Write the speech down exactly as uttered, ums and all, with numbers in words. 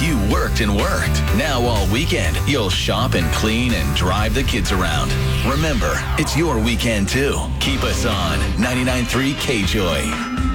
you worked and worked. Now all weekend, you'll shop and clean and drive the kids around. Remember, it's your weekend too. Keep us on ninety-nine point three K-Joy.